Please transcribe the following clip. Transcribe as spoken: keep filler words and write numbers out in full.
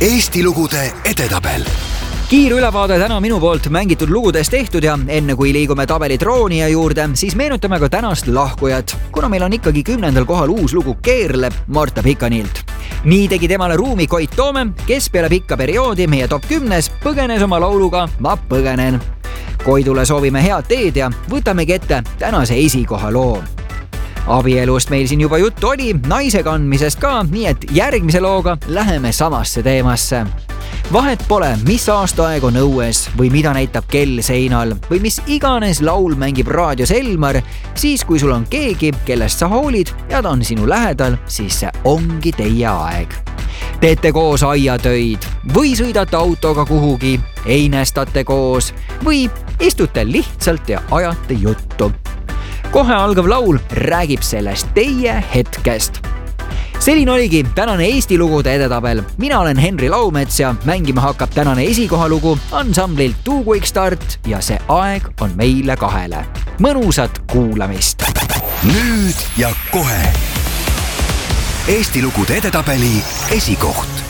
Eesti lugude edetabel. Kiir ülevaade täna minu poolt mängitud lugudest tehtud ja enne kui liigume tabeli troonija juurde, siis meenutame ka tänast lahkujat, kuna meil on ikkagi kümnendal kohal uus lugu Keerleb Marta Pikanilt. Nii tegi temale ruumi Koit Toome, kes peale pikka perioodi meie top kümnes põgenes oma lauluga Ma põgenen. Koidule soovime head teed ja võtamegi ette tänase esikoha loo. Abielust meil siin juba juttu oli, naise kandmisest ka, nii et järgmise looga läheme samasse teemasse. Vahet pole, mis aastaaeg on õues või mida näitab kell seinal või mis iganes laul mängib raadios Elmar, siis kui sul on keegi, kellest sa hoolid ja ta on sinu lähedal, siis see ongi teie aeg. Teete koos aiatöid või sõidate autoga kuhugi, einestate koos või istute lihtsalt ja ajate juttu. Kohe algav laul räägib sellest teie hetkest. Selline oligi tänane Eesti lugude edetabel. Mina olen Henri Laumets ja mängima hakkab tänane esikoha lugu ansamblilt Too Quick Start ja see aeg on meile kahele. Mõnusat kuulamist! Nüüd ja kohe Eesti lugude edetabeli esikoht.